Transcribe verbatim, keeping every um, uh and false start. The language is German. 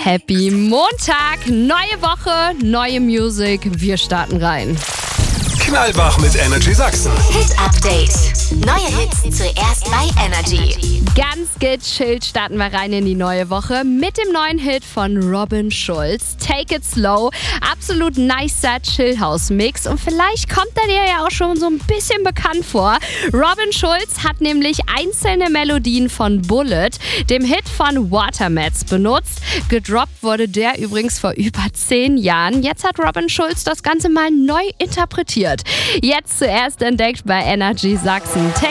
Happy Montag, neue Woche, neue Musik, wir starten rein. Knallwach mit Energy Sachsen. Hit Update. Neue Hits zuerst bei Energy. Ganz gechillt starten wir rein in die neue Woche mit dem neuen Hit von Robin Schulz. Take It Slow. Absolut nicer Chillhouse-Mix. Und vielleicht kommt er dir ja auch schon so ein bisschen bekannt vor. Robin Schulz hat nämlich einzelne Melodien von Bullet, dem Hit von Watermats, benutzt. Gedroppt wurde der übrigens vor über zehn Jahren. Jetzt hat Robin Schulz das Ganze mal neu interpretiert. Jetzt zuerst entdeckt bei Energy Sachsen. Take